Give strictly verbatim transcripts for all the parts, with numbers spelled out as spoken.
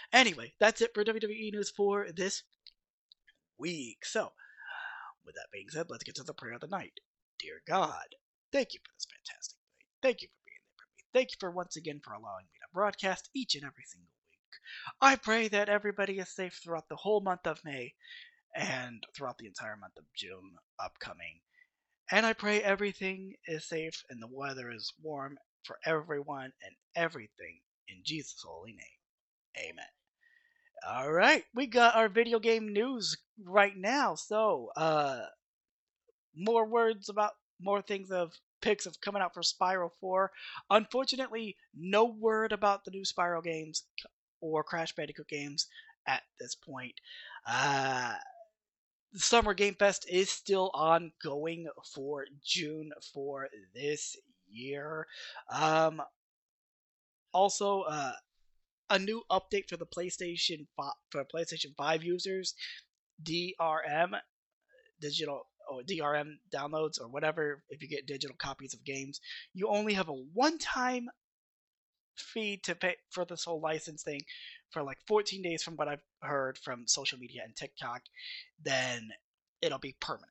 Anyway, that's it for W W E news for this week. So, with that being said, let's get to the prayer of the night. Dear God, thank you for this fantastic night. Thank you for being there for me. Thank you for once again for allowing me to broadcast each and every single week. I pray that everybody is safe throughout the whole month of May and throughout the entire month of June upcoming. And I pray everything is safe and the weather is warm for everyone and everything in Jesus' holy name. Amen. All right, we got our video game news right now. So, uh, more words about more things of picks of coming out for Spyro four. Unfortunately, no word about the new Spyro games or Crash Bandicoot games at this point. Uh, the Summer Game Fest is still ongoing for June for this year. Um, also, uh, a new update for the PlayStation five, for PlayStation five users, D R M digital or D R M downloads or whatever. If you get digital copies of games, you only have a one-time fee to pay for this whole license thing for like fourteen days, from what I've heard from social media and TikTok. Then it'll be permanent.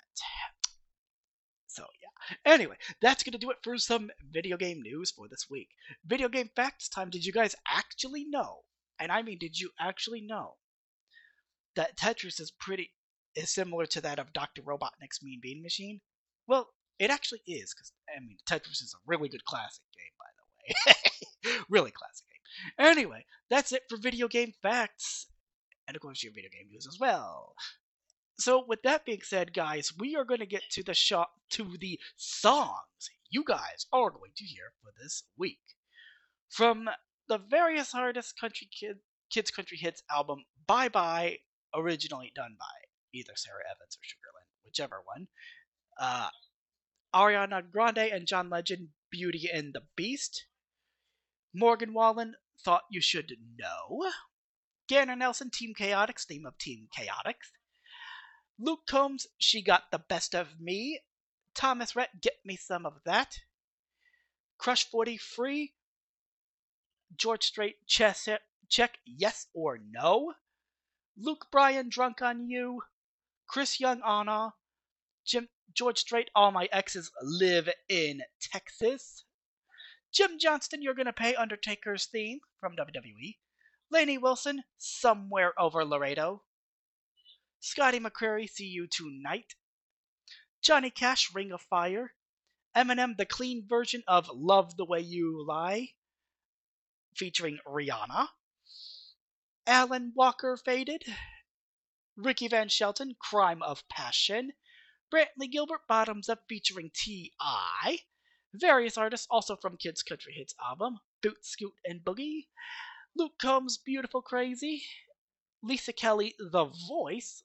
So yeah. Anyway, that's gonna do it for some video game news for this week. Video game facts time. Did you guys actually know? And I mean, did you actually know that Tetris is pretty is similar to that of Doctor Robotnik's Mean Bean Machine? Well, it actually is, because I mean, Tetris is a really good classic game, by the way. Really classic game. Anyway, that's it for video game facts, and of course your video game news as well. So with that being said, guys, we are going to get to the shot to the songs you guys are going to hear for this week from the various hardest country kid kids country hits album Bye Bye, originally done by either Sarah Evans or Sugarland, whichever one. Uh, Ariana Grande and John Legend, Beauty and the Beast. Morgan Wallen, Thought You Should Know. Gannon Nelson, Team Chaotix, theme of Team Chaotix. Luke Combs, She Got the Best of Me. Thomas Rhett, Get Me Some of That. Crush forty, Free. George Strait, Chess, Check Yes or No. Luke Bryan, Drunk on You. Chris Young, Anna. Jim, George Strait, All My Exes Live in Texas. Jim Johnston, You're Gonna Pay, Undertaker's Theme from W W E. Lainey Wilson, Somewhere Over Laredo. Scotty McCreery, See You Tonight. Johnny Cash, Ring of Fire. Eminem, the clean version of Love the Way You Lie, featuring Rihanna. Alan Walker, Faded. Ricky Van Shelton, Crime of Passion. Brantley Gilbert, Bottoms Up, featuring T I Various artists also from Kids Country Hits album, Boot, Scoot, and Boogie. Luke Combs, Beautiful Crazy. Lisa Kelly, The Voice.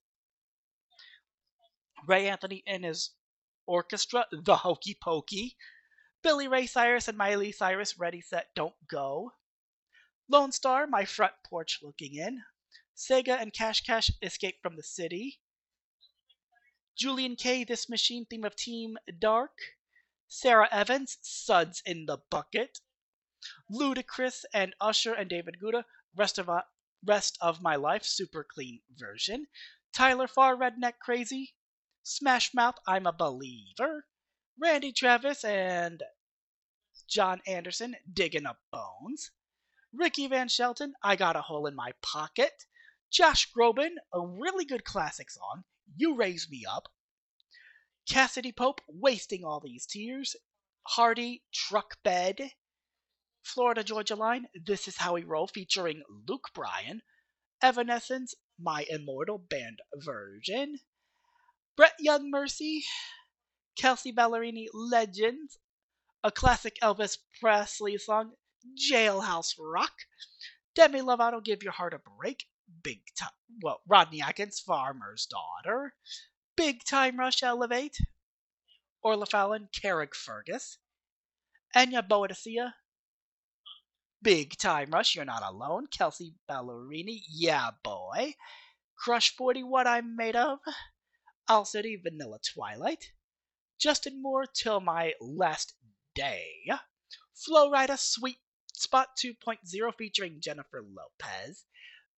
Ray Anthony and his orchestra, The Hokey Pokey. Billy Ray Cyrus and Miley Cyrus, Ready, Set, Don't Go. Lone Star, My Front Porch Looking In. Sega and Cash Cash, Escape from the City. Julian K, This Machine, theme of Team Dark. Sarah Evans, Suds in the Bucket. Ludacris and Usher and David Guetta, Rest of, Rest of My Life, Super Clean Version. Tyler Farr, Redneck Crazy. Smash Mouth, I'm a Believer. Randy Travis and John Anderson, Digging Up Bones. Ricky Van Shelton, I Got a Hole in My Pocket. Josh Groban, a really good classic song, You Raise Me Up. Cassidy Pope, Wasting All These Tears. Hardy, Truck Bed. Florida Georgia Line, This Is How We Roll, featuring Luke Bryan. Evanescence, My Immortal Band Version. Brett Young, Mercy. Kelsey Ballerini, Legends. A classic Elvis Presley song, Jailhouse Rock. Demi Lovato, Give Your Heart a Break. Big Time, well, Rodney Atkins, Farmer's Daughter. Big Time Rush, Elevate. Orla Fallon, Carrickfergus. Enya Boadicea, Big Time Rush, You're Not Alone. Kelsey Ballerini, Yeah Boy. Crush forty, What I'm Made Of. Owl City, Vanilla Twilight. Justin Moore, Till My Last Day. Flo Rida, Sweet Spot two point oh, featuring Jennifer Lopez.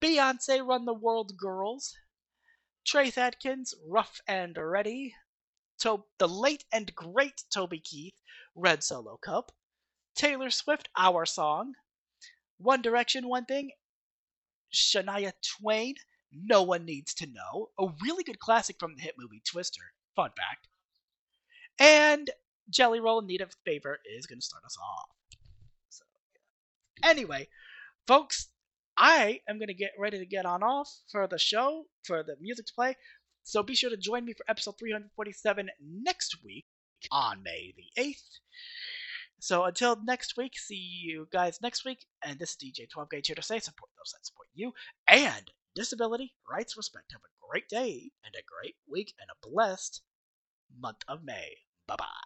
Beyonce, Run the World Girls. Trace Adkins, Rough and Ready. To- the late and great Toby Keith, Red Solo Cup. Taylor Swift, Our Song. One Direction, One Thing. Shania Twain, No One Needs to Know. A really good classic from the hit movie Twister. Fun fact. And Jelly Roll, Need a Favor, is going to start us off. So, anyway, folks, I am going to get ready to get on off for the show, for the music to play. So be sure to join me for episode three forty-seven next week on May the eighth. So until next week, see you guys next week. And this is D J twelve Gauge here to say support those that support you. And disability rights respect. Have a great day and a great week and a blessed month of May. Bye-bye.